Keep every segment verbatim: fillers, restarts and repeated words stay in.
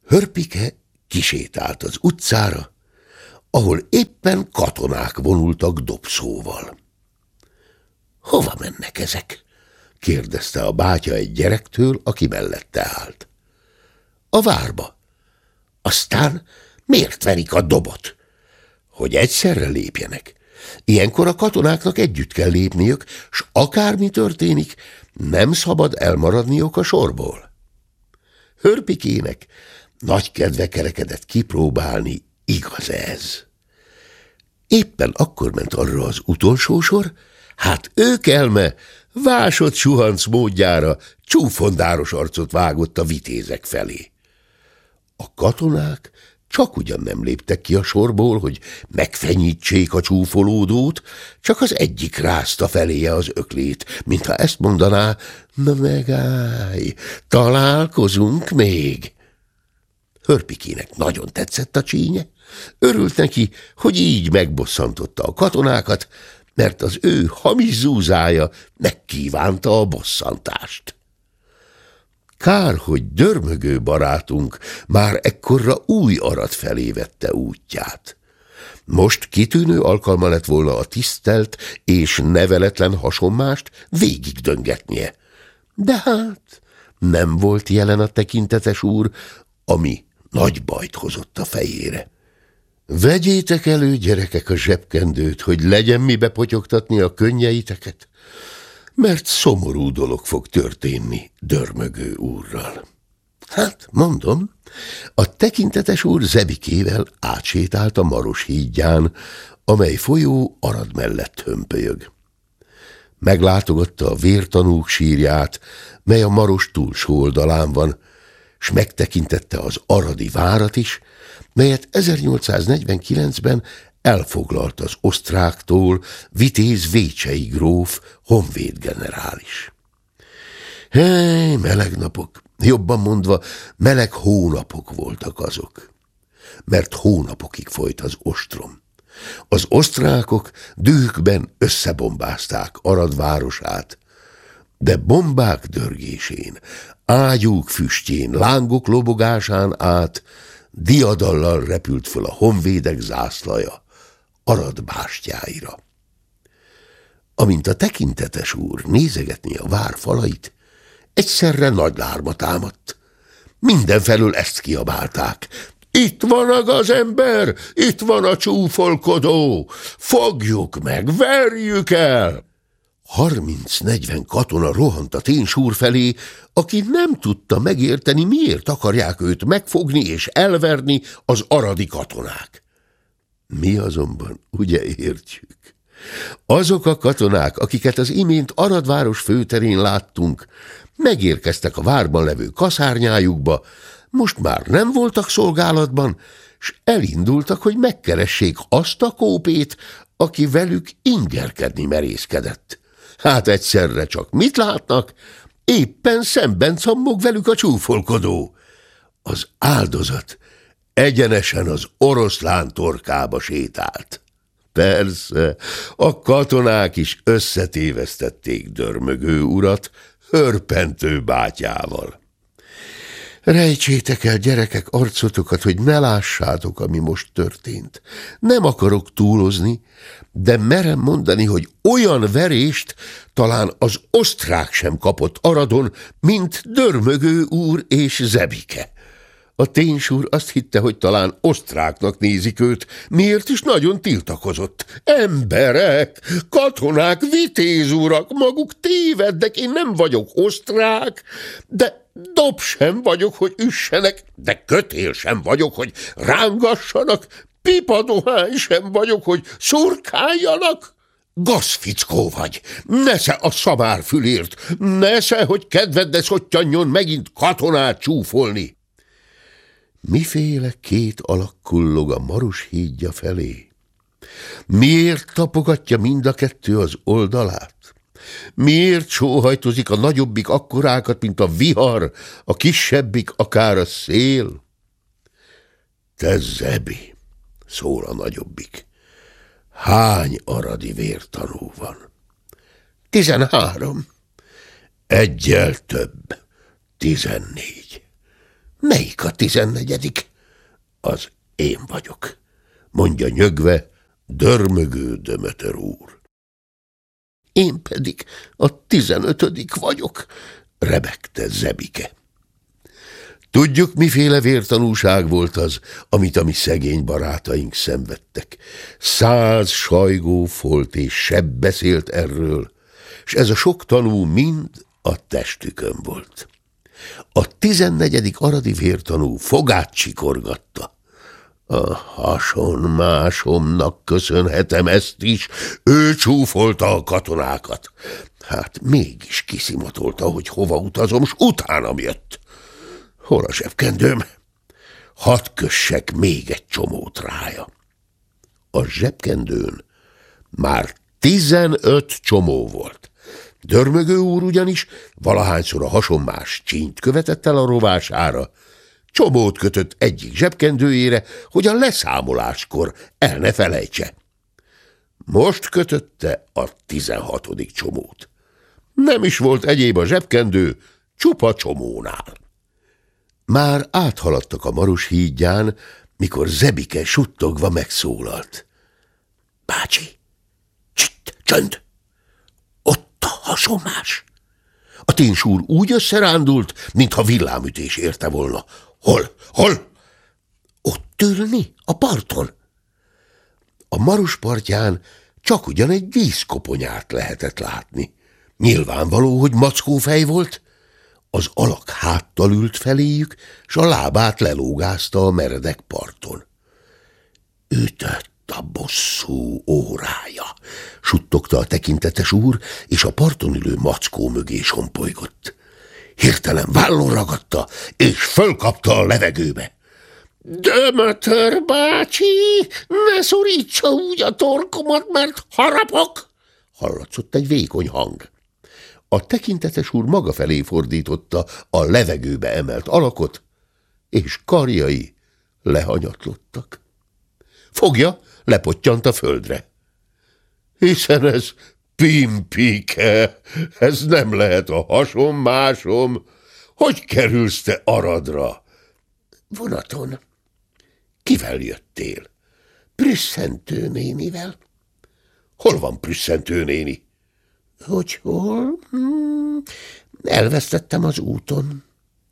Hörpike kisétált az utcára, ahol éppen katonák vonultak dobszóval. Hova mennek ezek? Kérdezte a bátya egy gyerektől, aki mellette állt. A várba. Aztán miért verik a dobot? Hogy egyszerre lépjenek. Ilyenkor a katonáknak együtt kell lépniük, s akármi történik, nem szabad elmaradniuk a sorból. Hörpikének nagy kedve kerekedett kipróbálni, igaz ez. Éppen akkor ment arra az utolsó sor, hát őkelme vásott suhanc módjára csúfondáros arcot vágott a vitézek felé. A katonák csak ugyan nem léptek ki a sorból, hogy megfenyítsék a csúfolódót, csak az egyik rázta feléje az öklét, mintha ezt mondaná, na megállj, találkozunk még. Hörpikének nagyon tetszett a csínye, örült neki, hogy így megbosszantotta a katonákat, mert az ő hamis zúzája megkívánta a bosszantást. Kár, hogy dörmögő barátunk már ekkorra új arat felé vette útját. Most kitűnő alkalma lett volna a tisztelt és neveletlen hasonmást végigdöngetnie. De hát nem volt jelen a tekintetes úr, ami nagy bajt hozott a fejére. Vegyétek elő, gyerekek, a zsebkendőt, hogy legyen mibe potyogtatni a könnyeiteket, mert szomorú dolog fog történni dörmögő úrral. Hát, mondom, a tekintetes úr Zebikével átsétált a Maros hídján, amely folyó Arad mellett hömpölyög. Meglátogatta a vértanúk sírját, mely a Maros túlsó oldalán van, s megtekintette az aradi várat is, melyet ezernyolcszáznegyvenkilencben elfoglalt az osztráktól Vitéz Vécsei gróf honvédgenerális. Hely, meleg napok, jobban mondva meleg hónapok voltak azok, mert hónapokig folyt az ostrom. Az osztrákok dühükben összebombázták Arad városát, de bombák dörgésén, ágyúk füstjén, lángok lobogásán át diadallal repült föl a honvédek zászlaja Arad bástyáira. Amint a tekintetes úr nézegetni a vár falait, egyszerre nagy lárma támadt. Mindenfelől ezt kiabálták. Itt van a gazember, itt van a csúfolkodó, fogjuk meg, verjük el! Harminc-negyven katona rohant a ténsúr felé, aki nem tudta megérteni, miért akarják őt megfogni és elverni az aradi katonák. Mi azonban ugye értjük. Azok a katonák, akiket az imént Aradváros főterén láttunk, megérkeztek a várban levő kaszárnyájukba, most már nem voltak szolgálatban, s elindultak, hogy megkeressék azt a kópét, aki velük ingerkedni merészkedett. Hát egyszerre csak mit látnak? Éppen szemben cammog velük a csúfolkodó. Az áldozat egyenesen az oroszlán torkába sétált. Persze, a katonák is összetévesztették dörmögő urat hörpentő bátyával. Rejtsétek el, gyerekek, arcotokat, hogy ne lássátok, ami most történt. Nem akarok túlozni, de merem mondani, hogy olyan verést talán az osztrák sem kapott Aradon, mint dörmögő úr és Zebike. A ténsúr azt hitte, hogy talán osztráknak nézik őt, miért is nagyon tiltakozott. Emberek, katonák, vitézurak, maguk tévednek, én nem vagyok osztrák, de dob sem vagyok, hogy üssenek, de kötél sem vagyok, hogy rángassanak, pipadohány sem vagyok, hogy szurkáljanak. Gazfickó vagy, nesze a szamárfülért, nesze, hogy kedved ne szottyanjon megint katonát csúfolni. Miféle két alak kullog a Maros hídja felé? Miért tapogatja mind a kettő az oldalát? Miért sóhajtozik a nagyobbik akkorákat, mint a vihar, a kisebbik akár a szél? Te Zebi, szól a nagyobbik, hány aradi vértanú van? Tizenhárom. Egyel több, tizennégy. Melyik a tizennegyedik? Az én vagyok, mondja nyögve dörmögő Dömötör úr. Én pedig a tizenötödik vagyok, rebegte Zebike. Tudjuk, miféle vértanúság volt az, amit a mi szegény barátaink szenvedtek. Száz sajgó folt és sebb beszélt erről, s ez a sok tanú mind a testükön volt. A tizennegyedik aradi vértanú fogát csikorgatta. A hasonmásomnak köszönhetem ezt is, ő csúfolta a katonákat. Hát mégis kiszimatolta, hogy hova utazom, s utánam jött. Hol a zsebkendőm? Hadd kössek még egy csomót rája. A zsebkendőn már tizenöt csomó volt. Dörmögő úr ugyanis valahányszor a hasonmás csínyt követett el a rovására, csomót kötött egyik zsebkendőjére, hogy a leszámoláskor el ne felejtse. Most kötötte a tizenhatodik csomót. Nem is volt egyéb a zsebkendő, csupa csomónál. Már áthaladtak a Maros hídján, mikor Zebike suttogva megszólalt. Bácsi, csitt, csönd! Ott a hasonmás! A ténsúr úgy összerándult, mintha villámütés érte volna. Hol? Hol? Ott ülni, a parton. A Maros partján csak ugyan egy vízkoponyát lehetett látni. Nyilvánvaló, hogy mackófej volt. Az alak háttal ült feléjük, s a lábát lelógázta a meredek parton. Ütött a bosszú órája, suttogta a tekintetes úr, és a parton ülő mackó mögé sompolygott. Hirtelen vállon ragadta, és fölkapta a levegőbe. Dömötör bácsi, ne szorítsa úgy a torkomat, mert harapok! Hallatszott egy vékony hang. A tekintetes úr maga felé fordította a levegőbe emelt alakot, és karjai lehanyatlottak. Fogja lepottyant a földre. Hiszen ez Pimpike, ez nem lehet a hasonmásom. Hogy kerülsz te Aradra? Vonaton. Kivel jöttél? Prüsszentő nénivel. Hol van Prüsszentő néni? Hogy hol? Hmm, elvesztettem az úton.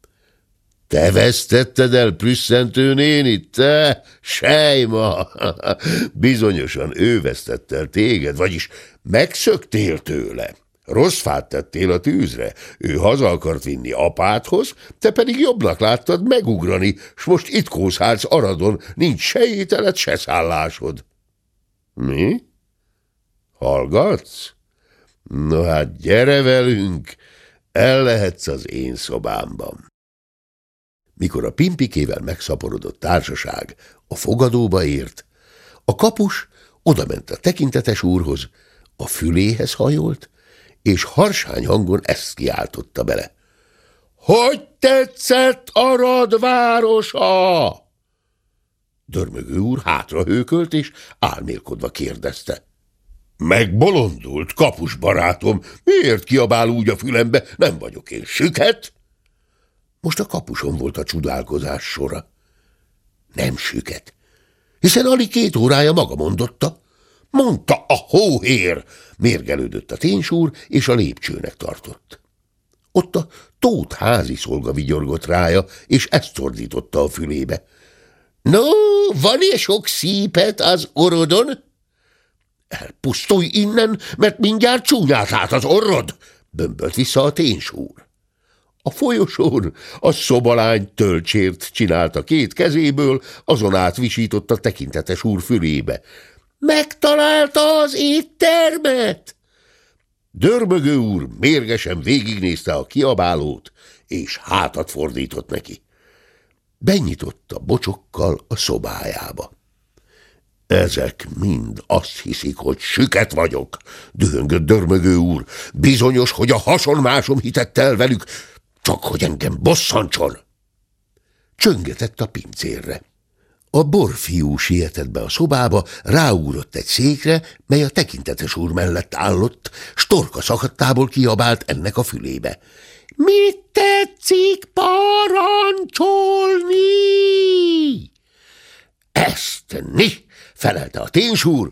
Te vesztetted el Prüsszentő nénit, te? Sejma! Bizonyosan ő vesztett el téged, vagyis megszöktél tőle. Rossz fát tettél a tűzre, ő haza akart vinni apádhoz, te pedig jobbnak láttad megugrani, s most itt kószálsz Aradon, nincs se ételed, se szállásod. Mi? Hallgatsz? No hát gyere velünk, el lehetsz az én szobámban. Mikor a Pimpikével megszaporodott társaság a fogadóba ért, a kapus odament a tekintetes úrhoz, a füléhez hajolt, és harsány hangon ezt kiáltotta bele. Hogy tetszett Arad városa? Dörmögő úr hátrahőkölt, és álmélkodva kérdezte. Megbolondult, kapus barátom, miért kiabál úgy a fülembe, nem vagyok én süket? Most a kapuson volt a csodálkozás sora. Nem süket, hiszen alig két órája maga mondotta. Mondta a hóhér, mérgelődött a ténsúr, és a lépcsőnek tartott. Ott a Tóth házi szolga vigyorgott rája, és ezt szordította a fülébe. No, van-e sok szípet az orodon? Elpusztulj innen, mert mindjárt csúnyát át az orrod, bömbölt vissza a ténsúr. A folyosón a szobalány tölcsért csinálta két kezéből, azon át visított a tekintetes úr fülébe. Megtalálta az éttermet! Dörmögő úr mérgesen végignézte a kiabálót, és hátat fordított neki. Benyitotta bocsokkal a szobájába. Ezek mind azt hiszik, hogy süket vagyok, dühöngött Dörmögő úr. Bizonyos, hogy a hasonmásom hitett el velük, csak hogy engem bosszantson. Csöngetett a pincérre. A borfiú sietett be a szobába, ráugrott egy székre, mely a tekintetes úr mellett állott, s torka szakadtából kiabált ennek a fülébe. Mit tetszik parancsolni? Ni, felelte a ténsúr,